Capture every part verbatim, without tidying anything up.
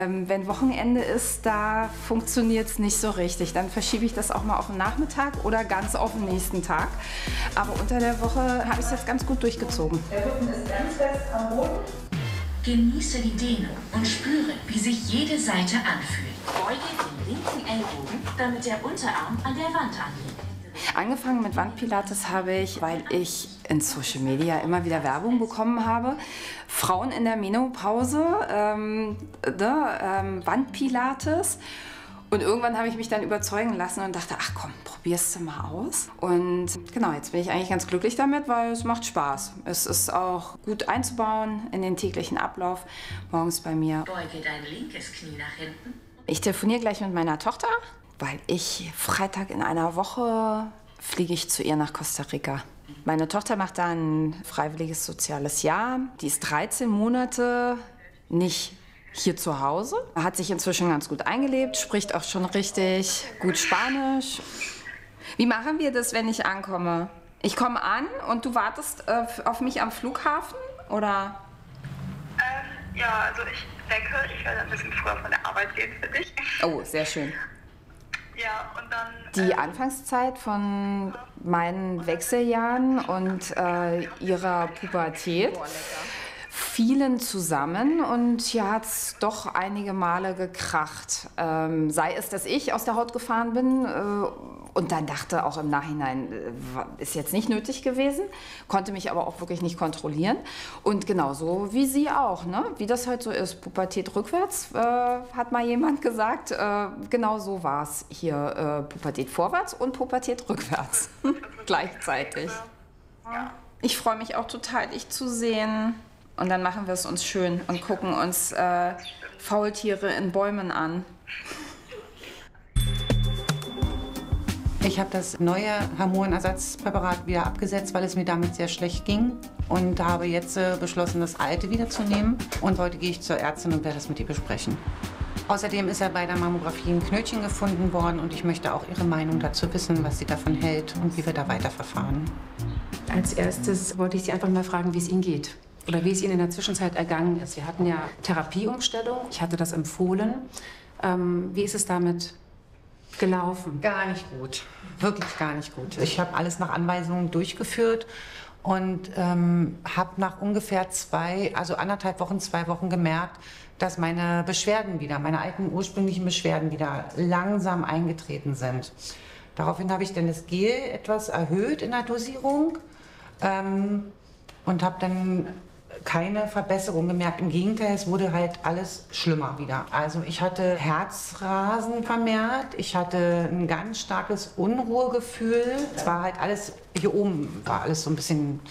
Ähm, wenn Wochenende ist, da funktioniert es nicht so richtig. Dann verschiebe ich das auch mal auf den Nachmittag oder ganz auf den nächsten Tag. Aber unter der Woche habe ich es jetzt ganz gut durchgezogen. Der Rücken ist ganz fest am Boden. Genieße die Dehnung und spüre, wie sich jede Seite anfühlt. Beuge den linken Ellbogen, damit der Unterarm an der Wand anliegt. Angefangen mit Wandpilates habe ich, weil ich in Social Media immer wieder Werbung bekommen habe. Frauen in der Menopause, ähm, ne, ähm, Wandpilates. Und irgendwann habe ich mich dann überzeugen lassen und dachte, ach komm, probierst du mal aus. Und genau, jetzt bin ich eigentlich ganz glücklich damit, weil es macht Spaß. Es ist auch gut einzubauen in den täglichen Ablauf. Morgens bei mir. Beuge dein linkes Knie nach hinten. Ich telefoniere gleich mit meiner Tochter, weil ich Freitag in einer Woche fliege ich zu ihr nach Costa Rica. Meine Tochter macht da ein freiwilliges soziales Jahr. Die ist dreizehn Monate nicht hier zu Hause. Hat sich inzwischen ganz gut eingelebt, spricht auch schon richtig gut Spanisch. Wie machen wir das, wenn ich ankomme? Ich komme an und du wartest äh, auf mich am Flughafen, oder? Ähm, ja, also ich denke, ich werde ein bisschen früher von der Arbeit gehen für dich. Oh, sehr schön. Ja, und dann... Die ähm, Anfangszeit von meinen Wechseljahren und äh, ihrer Pubertät fielen zusammen und hier hat es doch einige Male gekracht. Ähm, sei es, dass ich aus der Haut gefahren bin äh, und dann dachte auch im Nachhinein, äh, ist jetzt nicht nötig gewesen, konnte mich aber auch wirklich nicht kontrollieren. Und genauso wie sie auch, ne? Wie das halt so ist, Pubertät rückwärts, äh, hat mal jemand gesagt. Äh, genau so war es hier, äh, Pubertät vorwärts und Pubertät rückwärts gleichzeitig. Ja. Ich freue mich auch total, dich zu sehen. Und dann machen wir es uns schön und gucken uns äh, Faultiere in Bäumen an. Ich habe das neue Hormonersatzpräparat wieder abgesetzt, weil es mir damit sehr schlecht ging. Und habe jetzt äh, beschlossen, das alte wiederzunehmen. Und heute gehe ich zur Ärztin und werde das mit ihr besprechen. Außerdem ist ja bei der Mammographie ein Knötchen gefunden worden. Und ich möchte auch ihre Meinung dazu wissen, was sie davon hält und wie wir da weiterverfahren. Als erstes wollte ich Sie einfach mal fragen, wie es Ihnen geht. Oder wie es Ihnen in der Zwischenzeit ergangen ist. Wir hatten ja Therapieumstellung, ich hatte das empfohlen. Ähm, wie ist es damit gelaufen? Gar nicht gut, wirklich gar nicht gut. Ich habe alles nach Anweisungen durchgeführt und ähm, habe nach ungefähr zwei, also anderthalb Wochen, zwei Wochen gemerkt, dass meine Beschwerden wieder, meine alten ursprünglichen Beschwerden wieder langsam eingetreten sind. Daraufhin habe ich dann das Gel etwas erhöht in der Dosierung ähm, und habe dann keine Verbesserung gemerkt. Im Gegenteil, es wurde halt alles schlimmer wieder. Also ich hatte Herzrasen vermehrt, ich hatte ein ganz starkes Unruhegefühl. Es war halt alles, hier oben war alles so ein bisschen,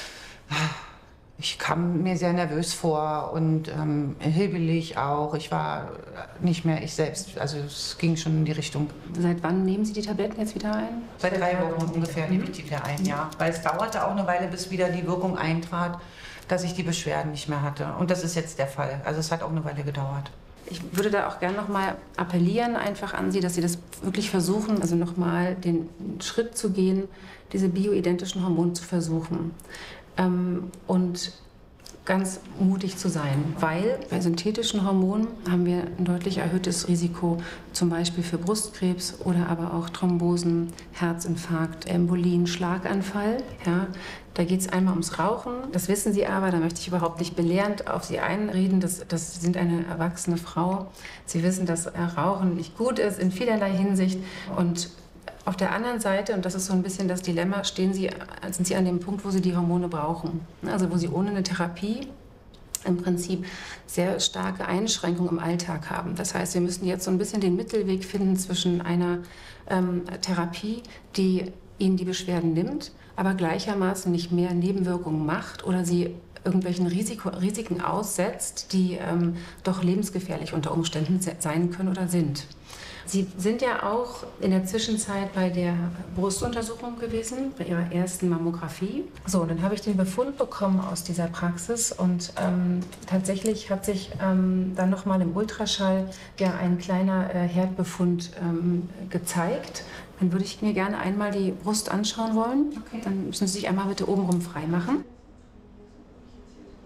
ich kam mir sehr nervös vor und ähm, hibbelig auch. Ich war nicht mehr ich selbst, also es ging schon in die Richtung. Seit wann nehmen Sie die Tabletten jetzt wieder ein? Seit drei Wochen ungefähr nehme ich die wieder ein, ja. Weil es dauerte auch eine Weile, bis wieder die Wirkung eintrat, dass ich die Beschwerden nicht mehr hatte. Und das ist jetzt der Fall. Also es hat auch eine Weile gedauert. Ich würde da auch gerne noch mal appellieren einfach an Sie, dass Sie das wirklich versuchen, also noch mal den Schritt zu gehen, diese bioidentischen Hormone zu versuchen. Ähm, und ganz mutig zu sein, weil bei synthetischen Hormonen haben wir ein deutlich erhöhtes Risiko, zum Beispiel für Brustkrebs oder aber auch Thrombosen, Herzinfarkt, Embolien, Schlaganfall. Ja, da geht es einmal ums Rauchen. Das wissen Sie aber, da möchte ich überhaupt nicht belehrend auf Sie einreden. Das, das Sie sind eine erwachsene Frau. Sie wissen, dass Rauchen nicht gut ist in vielerlei Hinsicht. Und auf der anderen Seite, und das ist so ein bisschen das Dilemma, stehen Sie, sind Sie an dem Punkt, wo Sie die Hormone brauchen. Also wo Sie ohne eine Therapie im Prinzip sehr starke Einschränkungen im Alltag haben. Das heißt, wir müssen jetzt so ein bisschen den Mittelweg finden zwischen einer ähm, Therapie, die Ihnen die Beschwerden nimmt, aber gleichermaßen nicht mehr Nebenwirkungen macht oder sie irgendwelchen Risiko, Risiken aussetzt, die ähm, doch lebensgefährlich unter Umständen sein können oder sind. Sie sind ja auch in der Zwischenzeit bei der Brustuntersuchung gewesen, bei Ihrer ersten Mammographie. So, und dann habe ich den Befund bekommen aus dieser Praxis und ähm, tatsächlich hat sich ähm, dann nochmal im Ultraschall ja ein kleiner äh, Herdbefund ähm, gezeigt. Dann würde ich mir gerne einmal die Brust anschauen wollen. Okay. Dann müssen Sie sich einmal bitte obenrum frei machen.